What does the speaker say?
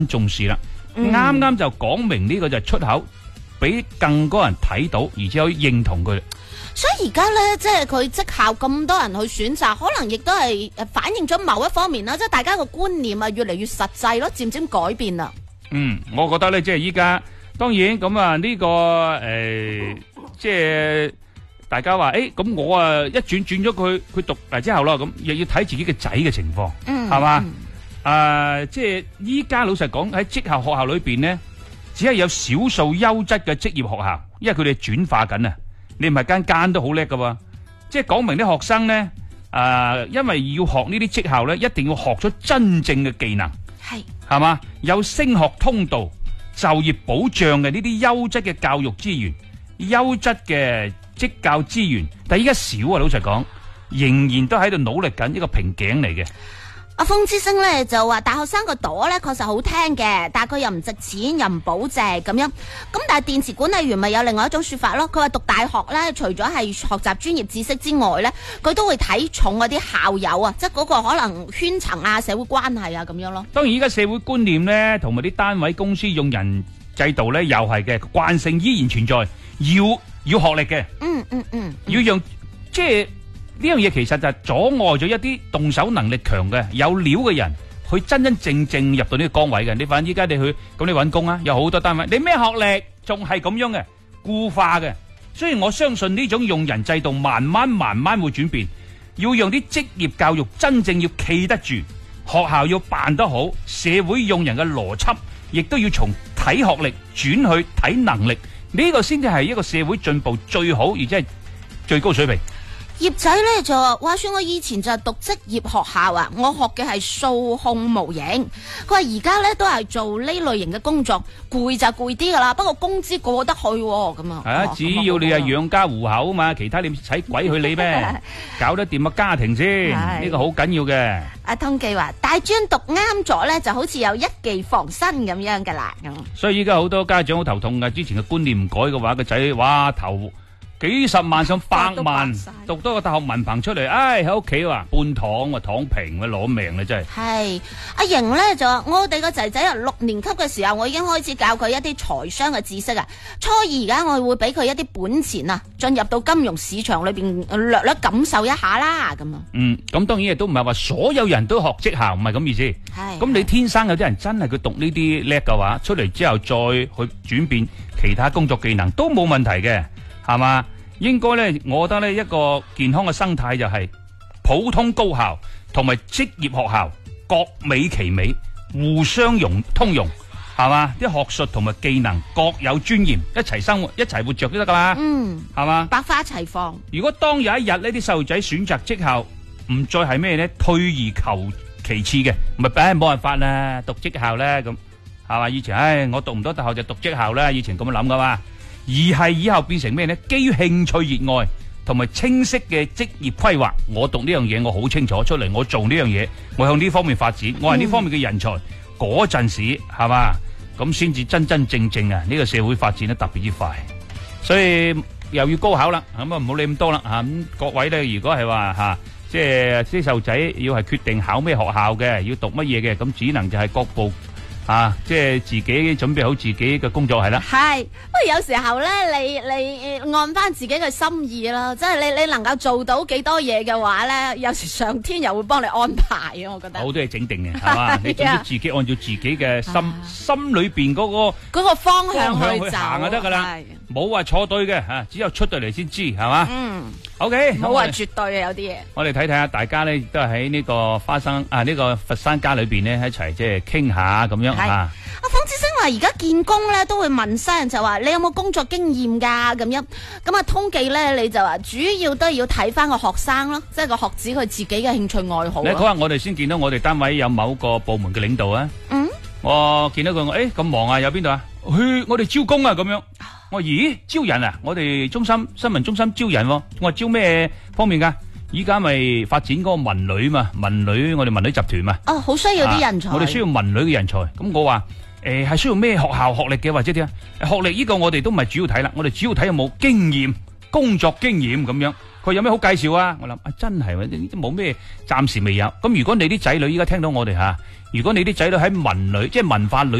重視啦。啱啱就講明呢個就係出口，俾更多人睇到，而且可以認同佢。 所以而家咧，即係佢績效咁多人去選擇，可能亦都係反映咗某一方面啦，即係大家個觀念啊越嚟越實際咯，漸漸改變啦。 我覺得咧，即係依家當然咁啊，呢個即係大家話咁我啊一轉咗佢讀之後咯，咁又要睇自己嘅仔嘅情況，係嘛？即係依家老實講喺職校學校裏邊呢，只係有少數優質嘅職業學校，因為佢哋轉化緊啊。你唔係間間都好叻噶喎，即係講明啲學生呢，因為要學呢啲職校呢，一定要學出真正嘅技能，係嘛？有升學通道、就業保障嘅呢啲優質嘅教育資源、優質嘅職教資源，但係依家少啊，老實講，仍然都喺度努力緊一個瓶頸嚟嘅。 阿風之星咧就話大學生個朵咧確實好聽嘅，但係佢又唔值錢又唔保值咁樣。咁但係電池管理員咪有另外一種說法咯。佢話讀大學咧，除咗係學習專業知識之外咧，佢都會睇重嗰啲校友啊，即係嗰個可能圈層啊、社會關係啊咁樣咯。 當然，依家社會觀念咧，同埋啲單位公司用人制度咧，又係嘅慣性依然存在，要學歷嘅，要用即係。呢樣嘢其實就係阻礙咗一啲動手能力強嘅有料嘅人去真真正正入到呢個崗位嘅。你反正依家你去咁你揾工啊，有好多單位，你咩學歷仲係咁樣嘅固化嘅。所以我相信呢種用人制度慢慢會轉變，要讓啲職業教育真正要企得住，學校要辦得好，社會用人嘅邏輯亦都要從睇學歷轉去睇能力，呢個先至係一個社會進步最好而且係最高水平。 葉仔咧就話說我以前就係讀職業學校啊，我學嘅係數控模型。佢話而家咧都係做呢類型嘅工作，攰就攰啲噶啦，不過工資過得去咁啊。係啊， 只要你係養家糊口啊嘛，其他你使鬼去理咩？搞得掂個家庭先，呢個好緊要嘅。 阿通記話大專讀啱咗咧，就好似有一技防身咁樣噶啦。 所以依家好多家長好頭痛噶，之前嘅觀念唔改嘅話，個仔哇頭幾十萬上百萬，讀多個大學文憑出嚟，喺屋企話半躺平攞命啦，真係。係阿瑩咧就話我哋個仔仔6年級嘅時候，我已經開始教佢一啲財商嘅知識啊。初二而家我會俾佢一啲本錢啊，進入到金融市場裏邊略略感受一下啦，咁啊。 咁當然亦都唔係話所有人都學職校，唔係咁意思。係。咁你天生有啲人真係佢讀呢啲叻嘅話，出嚟之後再去轉變其他工作技能都冇問題嘅。係嘛？應該咧，我覺得咧，一個健康嘅生態就係普通高校同埋職業學校各美其美，互相通用，係嘛？啲學術同埋技能各有尊嚴，一齊生活，一齊活着都得噶嘛。係嘛？百花齊放。如果當有一日呢啲細路仔選擇職校，唔再係咩咧，退而求其次嘅，咪冇辦法啦，讀職校咧咁，係嘛？以前我讀唔到大學就讀職校啦，以前咁樣諗噶嘛。而係以後變成咩呢？基於興趣熱愛同埋清晰嘅職業規劃，我讀呢樣嘢我好清楚，出嚟我做呢樣嘢，我向呢方面發展，我係呢方面嘅人才，嗰陣時係嘛？咁先至真真正正啊！呢個社會發展得特別之快，所以又要高考啦，咁啊唔好理咁多啦吓。咁各位呢，如果係話吓，即係啲細路仔要係決定考咩學校嘅，要讀乜嘢嘅，咁只能就係各部。即係自己準備好自己嘅工作係啦。係，不過有時候咧，你按翻自己嘅心意啦，即係你能夠做到幾多嘢嘅話咧，有時上天又會幫你安排啊！我覺得好多嘢整定嘅，係嘛？你總之自己按照自己嘅心裏邊嗰個方向去行就得噶啦，冇話錯對嘅吓，只有出到嚟先知，係嘛？OK，冇話絕對啊，有啲嘢。我哋睇下大家咧，都係喺呢個花生呢個佛山家裏邊咧，一齊即係傾下咁樣。阿馮之星話而家見工咧都會問聲，就話你有冇工作經驗噶咁樣。咁啊通記咧你就話主要都要睇翻個學生咯，即係個學子佢自己嘅興趣愛好。嗰日我哋先見到我哋單位有某個部門嘅領導啊。我見到佢咁忙啊，有邊度啊？去我哋招工啊咁樣。我話咦招人啊？我哋新聞中心招人。我話招咩方面噶？依家咪發展嗰個文旅嘛，我哋文旅集團嘛。好需要啲人才。我哋需要文旅嘅人才。咁我話係需要咩學校學歷嘅或者點啊？學歷呢個我哋都唔係主要睇啦，我哋主要睇有冇經驗、工作經驗咁樣。 佢有咩好介紹啊？我諗真係冇咩，暫時未有。咁如果你啲仔女依家聽到我哋吓，如果你啲仔女喺文旅即係文化旅